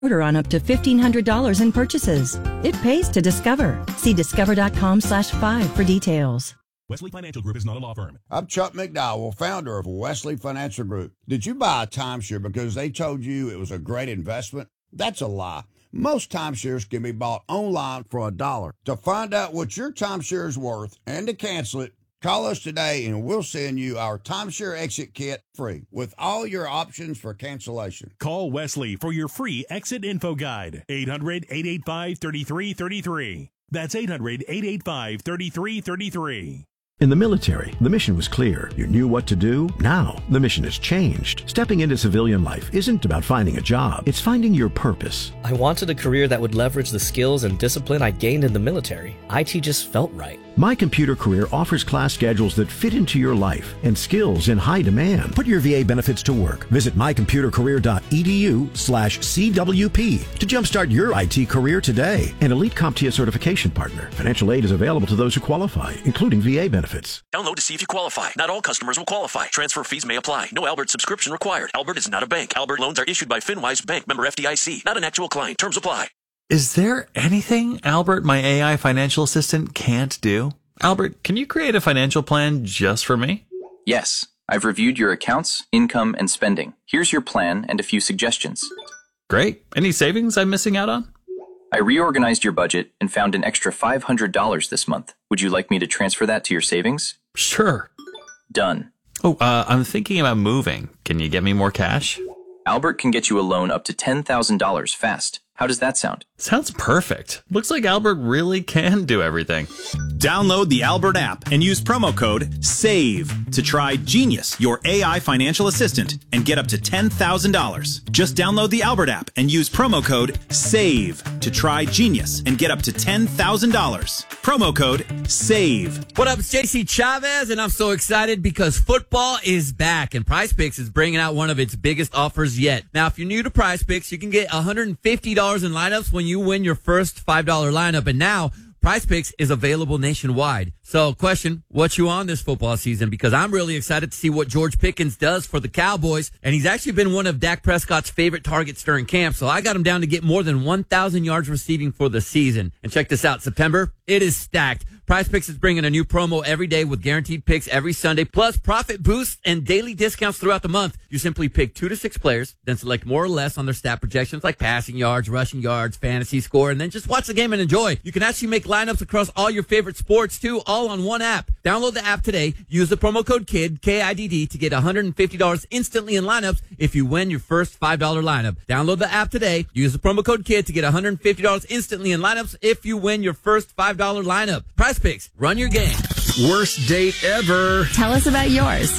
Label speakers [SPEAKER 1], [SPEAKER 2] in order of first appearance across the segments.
[SPEAKER 1] Order on up to $1,500 in purchases. It pays to Discover. See discover.com/5 for details.
[SPEAKER 2] Wesley Financial Group is not a law firm.
[SPEAKER 3] I'm Chuck McDowell, founder of Wesley Financial Group. Did you buy a timeshare because they told you it was a great investment? That's a lie. Most timeshares can be bought online for $1. To find out what your timeshare is worth and to cancel it, call us today and we'll send you our timeshare exit kit free with all your options for cancellation.
[SPEAKER 2] Call Wesley for your free exit info guide. 800-885-3333. That's 800-885-3333.
[SPEAKER 4] In the military, the mission was clear. You knew what to do. Now, the mission has changed. Stepping into civilian life isn't about finding a job. It's finding your purpose.
[SPEAKER 5] I wanted a career that would leverage the skills and discipline I gained in the military. IT just felt right.
[SPEAKER 4] My Computer Career offers class schedules that fit into your life and skills in high demand. Put your VA benefits to work. Visit mycomputercareer.edu/CWP to jumpstart your IT career today. An elite CompTIA certification partner. Financial aid is available to those who qualify, including VA benefits.
[SPEAKER 6] Download to see if you qualify. Not all customers will qualify. Transfer fees may apply. No Albert subscription required. Albert is not a bank. Albert loans are issued by FinWise Bank, member FDIC. Not an actual client. Terms apply.
[SPEAKER 7] Is there anything Albert, my AI financial assistant, can't do? Albert, can you create a financial plan just for me?
[SPEAKER 8] Yes. I've reviewed your accounts, income, and spending. Here's your plan and a few suggestions.
[SPEAKER 7] Great. Any savings I'm missing out on?
[SPEAKER 8] I reorganized your budget and found an extra $500 this month. Would you like me to transfer that to your savings?
[SPEAKER 7] Sure.
[SPEAKER 8] Done.
[SPEAKER 7] Oh, I'm thinking about moving. Can you get me more cash?
[SPEAKER 8] Albert can get you a loan up to $10,000 fast. How does that sound?
[SPEAKER 7] Sounds perfect. Looks like Albert really can do everything.
[SPEAKER 9] Download the Albert app and use promo code SAVE to try Genius, your AI financial assistant, and get up to $10,000. Just download the Albert app and use promo code SAVE to try Genius and get up to $10,000. Promo code SAVE.
[SPEAKER 10] What up, it's JC Chavez, and I'm so excited because football is back, and PrizePicks is bringing out one of its biggest offers yet. Now, if you're new to PrizePicks, you can get $150 in lineups when you win your first $5 lineup, and now PrizePicks is available nationwide. So, question, what you on this football season? Because I'm really excited to see what George Pickens does for the Cowboys, and he's actually been one of Dak Prescott's favorite targets during camp, so I got him down to get more than 1,000 yards receiving for the season. And check this out, September, it is stacked. PrizePicks is bringing a new promo every day with guaranteed picks every Sunday, plus profit boosts and daily discounts throughout the month. You simply pick 2 to 6 players, then select more or less on their stat projections like passing yards, rushing yards, fantasy score, and then just watch the game and enjoy. You can actually make lineups across all your favorite sports, too, all on one app. Download the app today. Use the promo code KIDD, K-I-D-D, to get $150 instantly in lineups if you win your first $5 lineup. Download the app today. Use the promo code KIDD to get $150 instantly in lineups if you win your first $5 lineup. PrizePicks, run your game.
[SPEAKER 11] Worst date ever.
[SPEAKER 12] Tell us about yours.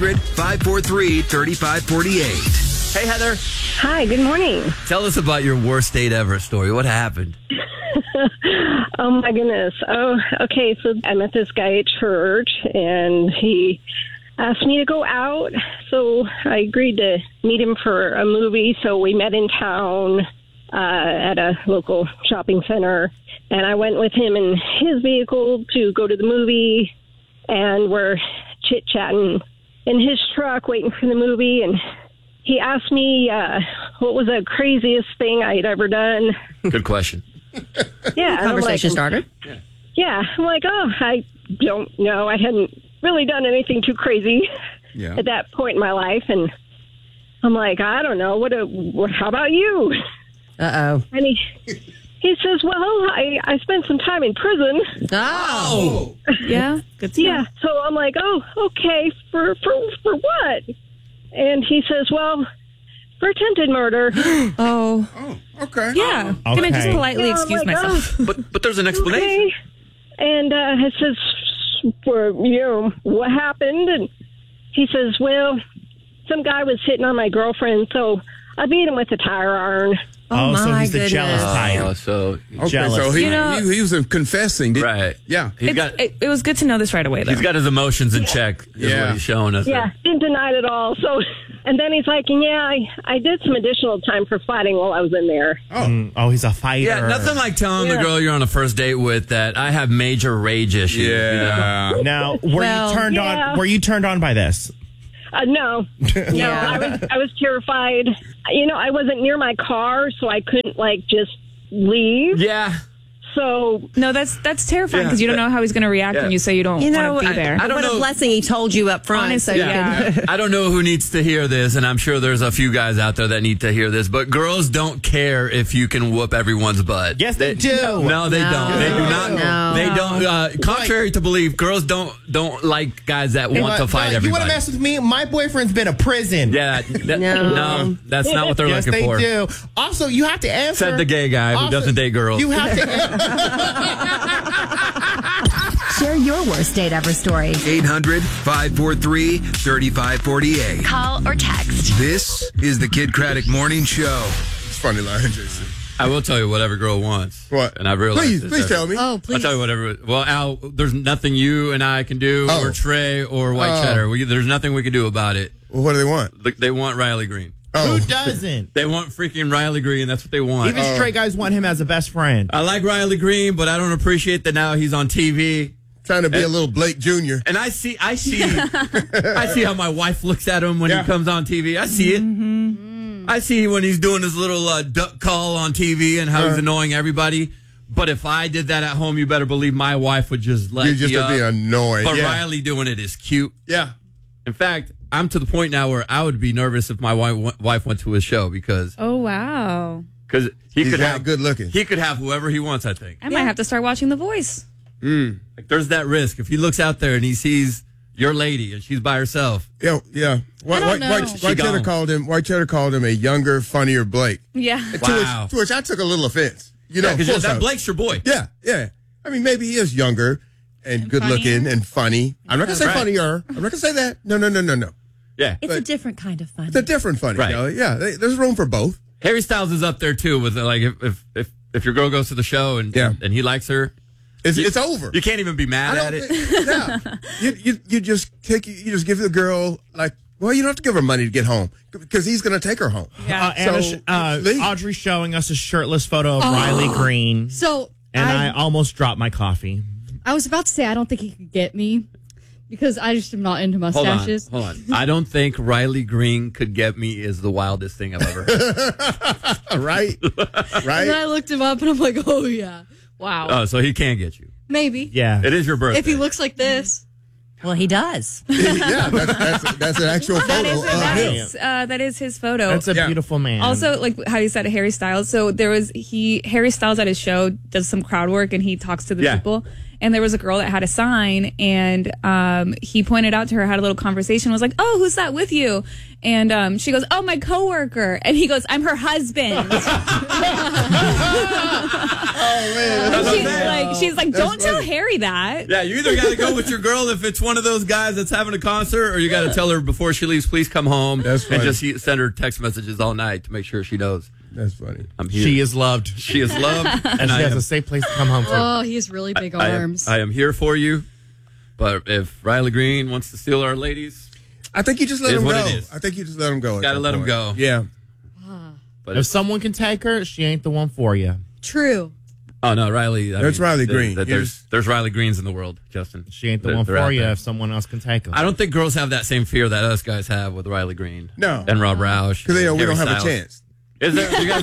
[SPEAKER 11] 800-543-3548.
[SPEAKER 10] Hey, Heather.
[SPEAKER 13] Hi, good morning.
[SPEAKER 10] Tell us about your worst date ever story. What happened?
[SPEAKER 13] Oh, my goodness. Oh, okay. So I met this guy at church, and he asked me to go out. So I agreed to meet him for a movie. So we met in town at a local shopping center. And I went with him in his vehicle to go to the movie. And we're chit-chatting in his truck waiting for the movie. And he asked me what was the craziest thing I'd ever done.
[SPEAKER 10] Good question.
[SPEAKER 13] Yeah.
[SPEAKER 12] Conversation started.
[SPEAKER 13] Yeah. I'm like, oh, I don't know. I hadn't really done anything too crazy at that point in my life. And I'm like, I don't know. How about you?
[SPEAKER 12] Uh-oh.
[SPEAKER 13] And he says, well, I spent some time in prison.
[SPEAKER 12] Oh. Yeah. Good to know.
[SPEAKER 13] Yeah. So I'm like, oh, okay. For what? And he says, well, for attempted murder.
[SPEAKER 12] Oh,
[SPEAKER 14] okay.
[SPEAKER 12] Yeah.
[SPEAKER 14] Okay.
[SPEAKER 12] Can I just politely excuse myself?
[SPEAKER 10] But there's an explanation.
[SPEAKER 13] Okay. And it says, well, what happened? And he says, well, some guy was hitting on my girlfriend, so I beat him with a tire iron.
[SPEAKER 12] Oh,
[SPEAKER 14] so he's the
[SPEAKER 12] goodness.
[SPEAKER 14] jealous type.
[SPEAKER 10] So
[SPEAKER 14] Jealous.
[SPEAKER 10] jealous.
[SPEAKER 14] So he was confessing.
[SPEAKER 10] Right.
[SPEAKER 14] Yeah.
[SPEAKER 12] It was good to know this right away, though.
[SPEAKER 10] He's got his emotions in check, is what he's showing us.
[SPEAKER 13] Yeah, didn't deny it at all. So, and then he's like, yeah, I did some additional time for fighting while I was in there.
[SPEAKER 14] Oh, he's a fighter.
[SPEAKER 10] Yeah, nothing like telling the girl you're on a first date with that I have major rage issues.
[SPEAKER 14] Yeah.
[SPEAKER 10] You know?
[SPEAKER 14] Now, were you turned on by this?
[SPEAKER 13] No. No, I was terrified. I wasn't near my car, so I couldn't just leave.
[SPEAKER 10] Yeah.
[SPEAKER 13] So
[SPEAKER 12] no, that's terrifying because you don't know how he's going to react when you say you don't want to be there.
[SPEAKER 15] I don't know. What a blessing he told you up front.
[SPEAKER 12] Honestly,
[SPEAKER 10] I don't know who needs to hear this, and I'm sure there's a few guys out there that need to hear this, but girls don't care if you can whoop everyone's butt.
[SPEAKER 16] Yes, they do.
[SPEAKER 10] No, they don't. They do not.
[SPEAKER 15] No.
[SPEAKER 10] They don't. Contrary to belief, girls don't like guys that want to fight everybody.
[SPEAKER 16] You want to mess with me? My boyfriend's been to prison.
[SPEAKER 10] Yeah. No, that's not what they're looking for.
[SPEAKER 16] Yes, they do. Also, you have to answer.
[SPEAKER 10] Said the gay guy who doesn't date girls.
[SPEAKER 16] You have to
[SPEAKER 17] Share your worst date ever story.
[SPEAKER 11] 800-543-3548.
[SPEAKER 17] Call or text.
[SPEAKER 11] This is the Kid Craddock Morning Show.
[SPEAKER 14] It's funny line, Jason.
[SPEAKER 10] I will tell you whatever girl wants.
[SPEAKER 14] What?
[SPEAKER 10] And I've realized
[SPEAKER 14] Please tell me.
[SPEAKER 18] Oh, please.
[SPEAKER 10] I'll tell you whatever. Well, Al, there's nothing you and I can do, or Trey, or White Cheddar. There's nothing we can do about it.
[SPEAKER 14] Well, what do they want?
[SPEAKER 10] They want Riley Green.
[SPEAKER 16] Who doesn't?
[SPEAKER 10] They want freaking Riley Green. That's what they want.
[SPEAKER 16] Even straight guys want him as a best friend.
[SPEAKER 10] I like Riley Green, but I don't appreciate that now he's on TV.
[SPEAKER 14] Trying to be a little Blake Jr.
[SPEAKER 10] And I see I see how my wife looks at him when he comes on TV. I see it. Mm-hmm. I see when he's doing his little duck call on TV and how he's annoying everybody. But if I did that at home, you better believe my wife would just let me
[SPEAKER 14] just be annoyed.
[SPEAKER 10] But Riley doing it is cute.
[SPEAKER 14] Yeah.
[SPEAKER 10] In fact, I'm to the point now where I would be nervous if my wife went to his show because
[SPEAKER 12] wow,
[SPEAKER 10] because he could have
[SPEAKER 14] good looking.
[SPEAKER 10] He could have whoever he wants. I think
[SPEAKER 12] I might have to start watching The Voice.
[SPEAKER 10] Like there's that risk if he looks out there and he sees your lady and she's by herself.
[SPEAKER 14] Yeah. White Cheddar called him a younger, funnier Blake.
[SPEAKER 12] Yeah.
[SPEAKER 14] To which I took a little offense.
[SPEAKER 10] Because that Blake's your boy.
[SPEAKER 14] Yeah. I mean, maybe he is younger and good looking and funny. I'm not gonna say funnier. I'm not gonna say that. No.
[SPEAKER 10] Yeah,
[SPEAKER 15] it's a different kind of funny.
[SPEAKER 14] It's a different funny.
[SPEAKER 10] Right.
[SPEAKER 14] Yeah, there's room for both.
[SPEAKER 10] Harry Styles is up there too. With like, if your girl goes to the show and he likes her,
[SPEAKER 14] it's over.
[SPEAKER 10] You can't even be mad at it.
[SPEAKER 14] You just give the girl well, you don't have to give her money to get home because he's going to take her home.
[SPEAKER 16] Yeah. Audrey's showing us a shirtless photo of Riley Green.
[SPEAKER 18] And
[SPEAKER 16] I almost dropped my coffee.
[SPEAKER 18] I was about to say I don't think he could get me. Because I just am not into mustaches.
[SPEAKER 10] Hold on. I don't think Riley Green could get me is the wildest thing I've ever heard.
[SPEAKER 14] Right?
[SPEAKER 18] And then I looked him up and I'm like, oh, yeah. Wow.
[SPEAKER 10] Oh, so he can get you.
[SPEAKER 18] Maybe.
[SPEAKER 16] Yeah.
[SPEAKER 10] It is your birthday.
[SPEAKER 18] If he looks like this.
[SPEAKER 15] Well, he does.
[SPEAKER 14] Yeah, that's an actual photo of him.
[SPEAKER 12] That is his photo.
[SPEAKER 16] That's a beautiful man.
[SPEAKER 12] Also, like how you said, Harry Styles. So Harry Styles at his show does some crowd work and he talks to the people. And there was a girl that had a sign, and he pointed out to her, had a little conversation, was like, "Oh, who's that with you?" And she goes, "Oh, my coworker." And he goes, "I'm her husband." She's like, "Don't tell Harry that."
[SPEAKER 10] Yeah, you either got to go with your girl if it's one of those guys that's having a concert, or you got to tell her before she leaves, "Please come home," and just send her text messages all night to make sure she knows.
[SPEAKER 14] That's funny.
[SPEAKER 10] I'm here.
[SPEAKER 16] She is loved.
[SPEAKER 10] She is loved,
[SPEAKER 16] and she has a safe place to come home to.
[SPEAKER 18] Oh, he has really big arms.
[SPEAKER 10] I am here for you, but if Riley Green wants to steal our ladies,
[SPEAKER 14] I think you just let him go. I think you just let him go.
[SPEAKER 10] Got to let him go.
[SPEAKER 14] Yeah.
[SPEAKER 16] But if someone can take her, she ain't the one for you.
[SPEAKER 18] True.
[SPEAKER 10] Oh no, Riley.
[SPEAKER 14] That's Riley Green.
[SPEAKER 10] There's Riley Greens in the world, Justin.
[SPEAKER 16] She ain't the one for you if someone else can take her.
[SPEAKER 10] I don't think girls have that same fear that us guys have with Riley Green.
[SPEAKER 14] No.
[SPEAKER 10] And Rob Roush.
[SPEAKER 14] Because they know we don't have a chance.
[SPEAKER 10] Is there? You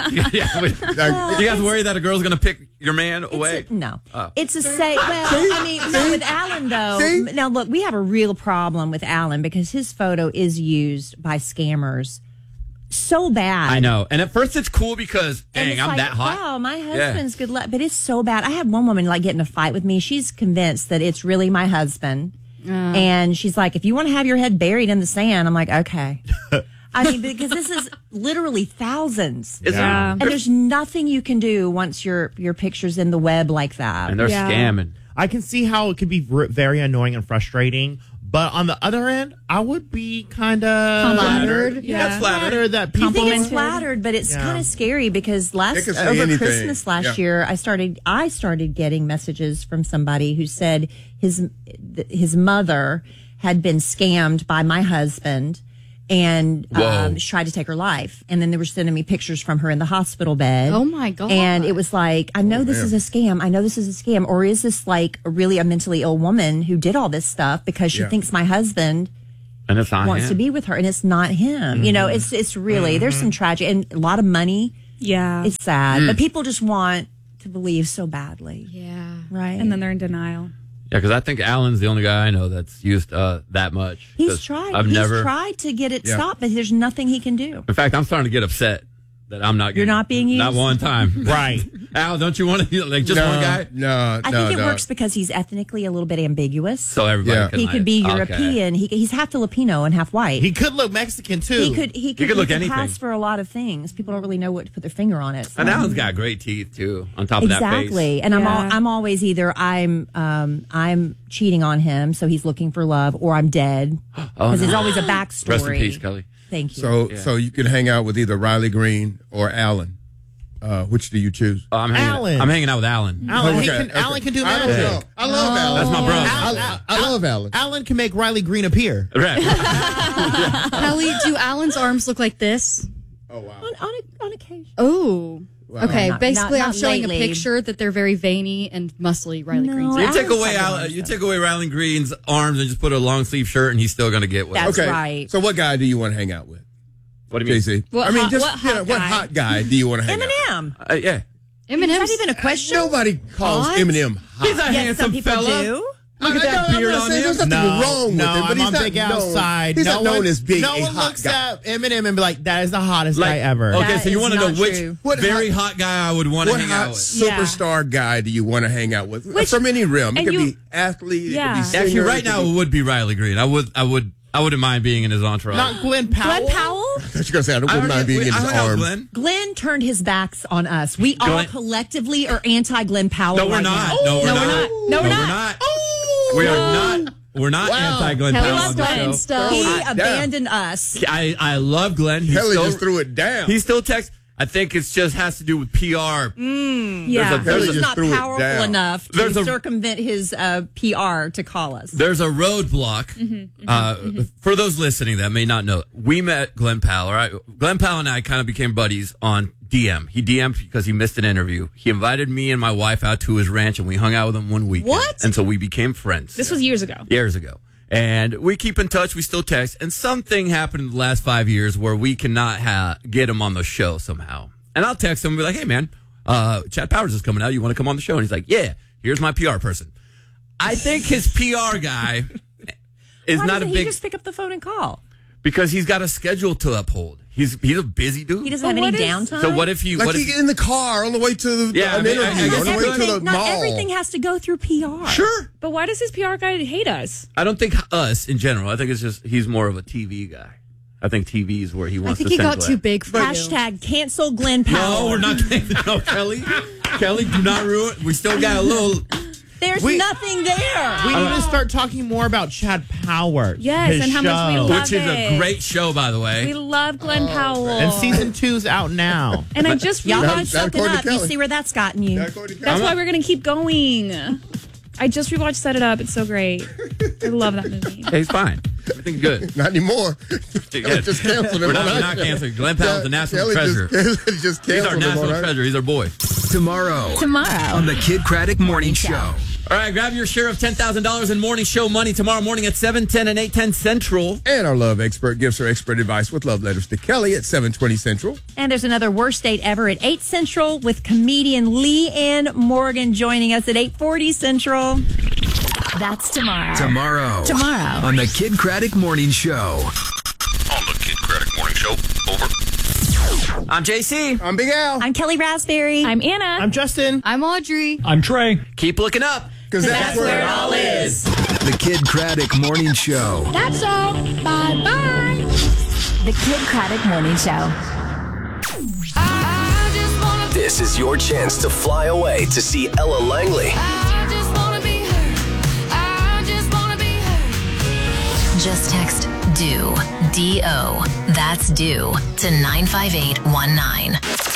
[SPEAKER 10] guys worry that a girl's going to pick your man away?
[SPEAKER 15] No. It's a no, with Alan, though. Now, look, we have a real problem with Alan because his photo is used by scammers so bad.
[SPEAKER 10] I know. And at first it's cool because, dang, I'm that hot.
[SPEAKER 15] Wow, my husband's good luck. But it's so bad. I had one woman get in a fight with me. She's convinced that it's really my husband. And she's like, if you want to have your head buried in the sand, I'm like, okay. I mean, because this is literally thousands. And there's nothing you can do once your picture's in the web like that.
[SPEAKER 10] And they're scamming.
[SPEAKER 16] I can see how it could be very annoying and frustrating. But on the other end, I would be kind of
[SPEAKER 18] flattered.
[SPEAKER 10] Yeah, flattered.
[SPEAKER 15] That people think it's flattered, but it's kind of scary because over Christmas last year, I started getting messages from somebody who said his mother had been scammed by my husband and tried to take her life. And then they were sending me pictures from her in the hospital bed.
[SPEAKER 18] Oh, my God.
[SPEAKER 15] And it was like, I know this is a scam. I know this is a scam. Or is this like really a mentally ill woman who did all this stuff because she thinks my husband
[SPEAKER 10] And it's not
[SPEAKER 15] wants
[SPEAKER 10] him.
[SPEAKER 15] to be with her, and it's not him. You know, it's really there's some tragic and a lot of money.
[SPEAKER 12] Yeah,
[SPEAKER 15] it's sad, but people just want to believe so badly.
[SPEAKER 18] Yeah,
[SPEAKER 15] right.
[SPEAKER 12] And then they're in denial.
[SPEAKER 10] Yeah, because I think Alan's the only guy I know that's used that much.
[SPEAKER 15] He's tried. He's tried to get it stopped, but there's nothing he can do.
[SPEAKER 10] In fact, I'm starting to get upset that I'm not.
[SPEAKER 15] You're not being used?
[SPEAKER 10] Not one time.
[SPEAKER 16] Right.
[SPEAKER 10] Al, don't you want to like just one guy?
[SPEAKER 14] No,
[SPEAKER 15] I think it works because he's ethnically a little bit ambiguous.
[SPEAKER 10] So everybody can
[SPEAKER 15] he
[SPEAKER 10] like,
[SPEAKER 15] could be
[SPEAKER 10] okay.
[SPEAKER 15] European. He's half Filipino and half white.
[SPEAKER 16] He could look Mexican too.
[SPEAKER 15] He could
[SPEAKER 10] look anything.
[SPEAKER 15] pass for a lot of things. People don't really know what to put their finger on it. So.
[SPEAKER 10] And Alan's got great teeth too. On top of that face.
[SPEAKER 15] Exactly. And I'm always either I'm cheating on him, so he's looking for love, or I'm dead because there's always a backstory.
[SPEAKER 10] Rest in peace, Kelly.
[SPEAKER 15] Thank you.
[SPEAKER 14] So you can hang out with either Riley Green or Alan. Which do you choose?
[SPEAKER 10] I'm hanging out with Alan.
[SPEAKER 16] Alan can do magic.
[SPEAKER 14] I love Alan.
[SPEAKER 10] That's my brother.
[SPEAKER 14] I love Alan.
[SPEAKER 16] Alan can make Riley Green appear.
[SPEAKER 10] Right.
[SPEAKER 18] Kelly, do Alan's arms look like this?
[SPEAKER 14] Oh wow.
[SPEAKER 15] On occasion.
[SPEAKER 18] Oh.
[SPEAKER 14] Wow.
[SPEAKER 18] Okay,
[SPEAKER 15] Not-
[SPEAKER 18] basically,
[SPEAKER 15] not
[SPEAKER 18] I'm showing
[SPEAKER 15] lately.
[SPEAKER 18] a picture that they're very veiny and muscly. Riley Green's.
[SPEAKER 10] You take
[SPEAKER 15] Alan's
[SPEAKER 10] away
[SPEAKER 15] got
[SPEAKER 10] Alan, you take away Riley Green's arms and just put a long sleeve shirt, and he's still going to get what.
[SPEAKER 15] That's
[SPEAKER 14] Okay.
[SPEAKER 15] right.
[SPEAKER 14] So what guy do you want to hang out with?
[SPEAKER 10] What do you mean?
[SPEAKER 14] JC?
[SPEAKER 12] What
[SPEAKER 14] I mean,
[SPEAKER 12] hot-
[SPEAKER 14] just
[SPEAKER 12] what hot
[SPEAKER 14] what
[SPEAKER 12] guy?
[SPEAKER 14] hot guy do you want to hang out with?
[SPEAKER 15] Eminem.
[SPEAKER 10] Yeah.
[SPEAKER 18] Eminem's
[SPEAKER 15] Is that even a question?
[SPEAKER 14] Nobody calls
[SPEAKER 15] What?
[SPEAKER 14] Eminem hot.
[SPEAKER 10] He's a
[SPEAKER 15] Yes, some
[SPEAKER 10] handsome
[SPEAKER 15] people
[SPEAKER 10] fella.
[SPEAKER 15] do.
[SPEAKER 10] Look at that beard on him.
[SPEAKER 14] There's nothing wrong with him, but
[SPEAKER 16] I'm
[SPEAKER 14] he's
[SPEAKER 16] on
[SPEAKER 14] not
[SPEAKER 16] Big
[SPEAKER 14] known.
[SPEAKER 16] Al's side.
[SPEAKER 14] He's
[SPEAKER 16] no
[SPEAKER 14] not known
[SPEAKER 16] one,
[SPEAKER 14] as being
[SPEAKER 16] no
[SPEAKER 14] a
[SPEAKER 16] one
[SPEAKER 14] hot
[SPEAKER 16] looks
[SPEAKER 14] guy.
[SPEAKER 16] at Eminem and be like, "That is the hottest guy ever."
[SPEAKER 10] Okay,
[SPEAKER 15] That
[SPEAKER 10] so you
[SPEAKER 15] is
[SPEAKER 10] want to know
[SPEAKER 15] not
[SPEAKER 10] which
[SPEAKER 15] true.
[SPEAKER 10] very hot guy I would want to
[SPEAKER 14] What
[SPEAKER 10] hang
[SPEAKER 14] hot
[SPEAKER 10] out with?
[SPEAKER 14] superstar guy do you want to hang out with? From any realm. It
[SPEAKER 12] and
[SPEAKER 14] could
[SPEAKER 12] you-
[SPEAKER 14] be athlete.
[SPEAKER 12] Yeah.
[SPEAKER 14] It could be singer,
[SPEAKER 10] Actually, right
[SPEAKER 14] it could
[SPEAKER 10] now
[SPEAKER 14] be-
[SPEAKER 10] it would be Riley Green. I wouldn't mind being in his entourage.
[SPEAKER 16] Not Glenn Powell.
[SPEAKER 12] Glenn Powell?
[SPEAKER 14] I thought you were going to say I wouldn't mind being in his
[SPEAKER 10] hung out with
[SPEAKER 14] arms.
[SPEAKER 10] Glenn.
[SPEAKER 15] Glenn turned his backs on us. We all
[SPEAKER 10] Glenn-
[SPEAKER 15] collectively are anti-Glenn Powell.
[SPEAKER 10] No, we're
[SPEAKER 15] right
[SPEAKER 10] not.
[SPEAKER 15] now.
[SPEAKER 10] No, we're
[SPEAKER 15] No,
[SPEAKER 10] not.
[SPEAKER 15] we're not. No, we're not.
[SPEAKER 10] We are not. We're not
[SPEAKER 14] Wow.
[SPEAKER 10] anti-Glenn
[SPEAKER 18] Kelly
[SPEAKER 10] Powell
[SPEAKER 18] loves
[SPEAKER 10] on the
[SPEAKER 18] Glenn
[SPEAKER 10] show.
[SPEAKER 18] stuff.
[SPEAKER 15] He abandoned us.
[SPEAKER 10] I love Glenn. He
[SPEAKER 14] Kelly
[SPEAKER 10] still,
[SPEAKER 14] just threw it down.
[SPEAKER 10] He still texts. I think it's just has to do with PR.
[SPEAKER 12] Yeah.
[SPEAKER 10] There's
[SPEAKER 15] He's
[SPEAKER 10] a-
[SPEAKER 15] not
[SPEAKER 14] threw it
[SPEAKER 15] powerful
[SPEAKER 14] down.
[SPEAKER 15] enough to
[SPEAKER 10] There's a-
[SPEAKER 15] circumvent his PR to call us.
[SPEAKER 10] There's a roadblock. For those listening that may not know, we met Glenn Powell. All right, Glenn Powell and I kind of became buddies on DM. He DM'd because he missed an interview. He invited me and my wife out to his ranch, and we hung out with him one weekend.
[SPEAKER 12] What?
[SPEAKER 10] And so we became friends.
[SPEAKER 12] This was years ago.
[SPEAKER 10] Years ago. And we keep in touch. We still text. And something happened in the last 5 years where we cannot get him on the show somehow. And I'll text him and be like, "Hey, man, Chad Powers is coming out. You want to come on the show?" And he's like, "Yeah, here's my PR person." I think his PR guy is
[SPEAKER 15] Why
[SPEAKER 10] not a
[SPEAKER 15] doesn't
[SPEAKER 10] big...
[SPEAKER 15] he just pick up the phone and call?
[SPEAKER 10] Because he's got a schedule to uphold. He's a busy dude.
[SPEAKER 15] He doesn't have any downtime.
[SPEAKER 10] So what if he...
[SPEAKER 14] Like
[SPEAKER 10] what if
[SPEAKER 14] he in the car on the way to an interview, on the way to the
[SPEAKER 15] not
[SPEAKER 14] mall.
[SPEAKER 15] everything has to go through PR.
[SPEAKER 10] Sure.
[SPEAKER 12] But why does his PR guy hate us?
[SPEAKER 10] I don't think us in general. I think it's just he's more of a TV guy. I think TV is where he
[SPEAKER 18] I
[SPEAKER 10] wants
[SPEAKER 18] think
[SPEAKER 10] to
[SPEAKER 18] he
[SPEAKER 10] send
[SPEAKER 18] got
[SPEAKER 10] Glenn.
[SPEAKER 18] too big for you.
[SPEAKER 15] Hashtag cancel Glenn Powell.
[SPEAKER 10] No, we're not. No, Kelly. Kelly, do not ruin. We still got a little.
[SPEAKER 15] There's nothing there.
[SPEAKER 16] We need to start talking more about Chad Powers.
[SPEAKER 12] Yes,
[SPEAKER 16] his
[SPEAKER 12] and how much we
[SPEAKER 16] show.
[SPEAKER 12] love
[SPEAKER 10] Which is a
[SPEAKER 12] it.
[SPEAKER 10] great show, by the way.
[SPEAKER 12] We love Glenn Powell.
[SPEAKER 16] And season 2's out now.
[SPEAKER 12] And I just
[SPEAKER 15] Y'all
[SPEAKER 12] rewatched.
[SPEAKER 15] keep soaking up. You see where that's gotten you.
[SPEAKER 12] That's why we're gonna keep going. I just rewatched Set It Up. It's so great. I love that movie.
[SPEAKER 10] Hey, he's fine. Everything's good.
[SPEAKER 14] Not anymore.
[SPEAKER 10] Yeah.
[SPEAKER 14] Just canceled him.
[SPEAKER 10] We're not canceling. Glenn Powell's the national
[SPEAKER 14] Kelly
[SPEAKER 10] treasure.
[SPEAKER 14] Just
[SPEAKER 10] He's our
[SPEAKER 14] canceled him.
[SPEAKER 10] national
[SPEAKER 14] all right?
[SPEAKER 10] treasure. He's our boy.
[SPEAKER 11] Tomorrow on the Kid Craddock Morning Show.
[SPEAKER 10] All right, grab your share of $10,000 in morning show money tomorrow morning at 7:10 and 8:10 Central.
[SPEAKER 14] And our love expert gives her expert advice with love letters to Kelly at 7:20 Central.
[SPEAKER 15] And there's another worst date ever at 8 Central with comedian Lee Ann Morgan joining us at 8:40 Central.
[SPEAKER 17] That's tomorrow.
[SPEAKER 11] Tomorrow on the Kid Craddock Morning Show.
[SPEAKER 19] On the Kid Craddock Morning Show. Over.
[SPEAKER 10] I'm JC.
[SPEAKER 14] I'm Big Al.
[SPEAKER 15] I'm Kelly Raspberry.
[SPEAKER 12] I'm Anna.
[SPEAKER 16] I'm Justin.
[SPEAKER 18] I'm Audrey.
[SPEAKER 2] I'm Trey.
[SPEAKER 10] Keep looking up.
[SPEAKER 14] Because that's where it all is.
[SPEAKER 11] The Kid Craddock Morning Show.
[SPEAKER 17] That's all. Bye-bye. The Kid Craddock Morning Show.
[SPEAKER 20] This is your chance to fly away to see Ella Langley.
[SPEAKER 17] Just text DO. D-O. That's DO to 95819.